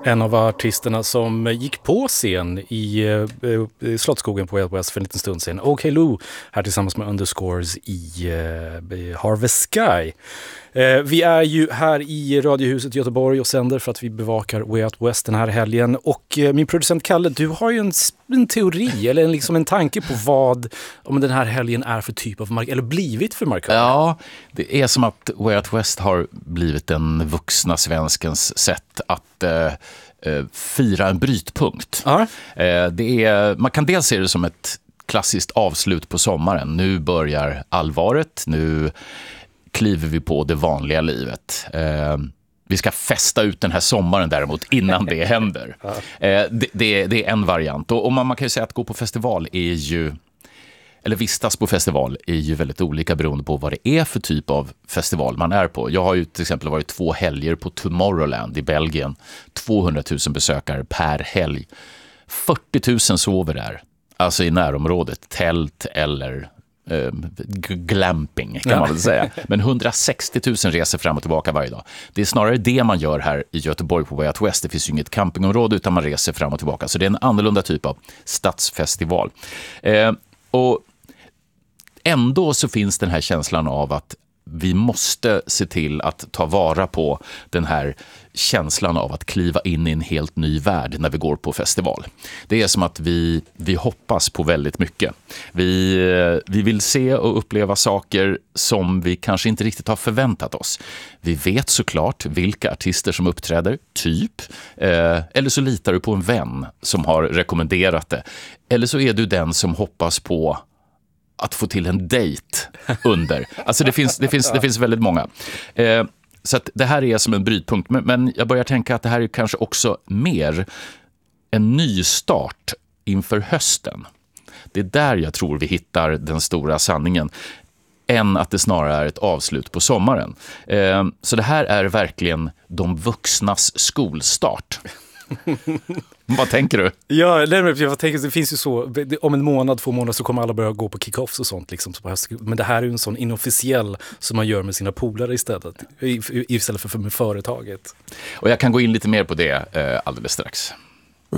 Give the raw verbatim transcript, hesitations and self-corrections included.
En av artisterna som gick på scen i uh, Slottsskogen på Way Out West för en liten stund sedan. OK Lou här tillsammans med Underscores i uh, Harvest Sky. Uh, vi är ju här i Radiohuset i Göteborg och sänder för att vi bevakar Way Out West den här helgen. Och uh, min producent Kalle, du har ju en, en teori eller en, liksom en tanke på vad om den här helgen är för typ av mark eller blivit för markör. Ja, det är som att Way Out West har blivit den vuxna svenskens sätt att uh, fira en brytpunkt. Uh-huh. Uh, det är, man kan dels se det som ett klassiskt avslut på sommaren. Nu börjar allvaret, nu kliver vi på det vanliga livet. Uh, vi ska festa ut den här sommaren däremot innan det händer. Uh, det, det, det är en variant. Och, och man, man kan ju säga att gå på festival är ju eller vistas på festival är ju väldigt olika beroende på vad det är för typ av festival man är på. Jag har ju till exempel varit två helger på Tomorrowland i Belgien. tvåhundratusen besökare per helg. fyrtio tusen sover där. Alltså i närområdet. Tält eller eh, glamping kan man väl säga. Men hundrasextio tusen reser fram och tillbaka varje dag. Det är snarare det man gör här i Göteborg på Way Out West. Det finns ju inget campingområde utan man reser fram och tillbaka. Så det är en annorlunda typ av stadsfestival. Eh, och ändå så finns den här känslan av att vi måste se till att ta vara på den här känslan av att kliva in i en helt ny värld när vi går på festival. Det är som att vi, vi hoppas på väldigt mycket. Vi, vi vill se och uppleva saker som vi kanske inte riktigt har förväntat oss. Vi vet såklart vilka artister som uppträder, typ. Eh, eller så litar du på en vän som har rekommenderat det. Eller så är du den som hoppas på att få till en dejt under. Alltså det finns, det finns, det finns väldigt många. Eh, så att det här är som en brytpunkt. Men, men jag börjar tänka att det här är kanske också mer en ny start inför hösten. Det är där jag tror vi hittar den stora sanningen. Än att det snarare är ett avslut på sommaren. Eh, så det här är verkligen de vuxnas skolstart. Vad tänker du? Ja, jag tänker, det finns ju så, om en månad, två månader så kommer alla börja gå på kick-offs och sånt liksom, men det här är ju en sån inofficiell som man gör med sina polare istället istället för med företaget. Och jag kan gå in lite mer på det eh, alldeles strax.